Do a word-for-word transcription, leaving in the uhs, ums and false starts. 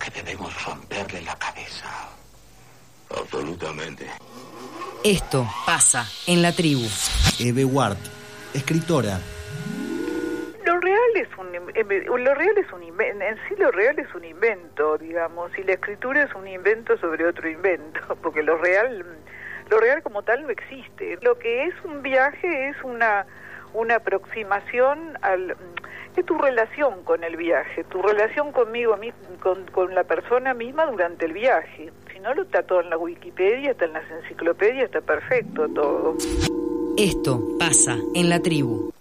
que debemos romperle la cabeza. Absolutamente. Esto pasa en la tribu. Eve Ward, escritora. Lo real es un lo real es un invento, en sí lo real es un invento, digamos, y la escritura es un invento sobre otro invento, porque lo real lo real como tal no existe. Lo que es un viaje es una una aproximación al es tu relación con el viaje, tu relación conmigo, con, con la persona misma durante el viaje. Si no, lo está todo en la Wikipedia, está en las enciclopedias, está perfecto todo. Esto pasa en la tribu.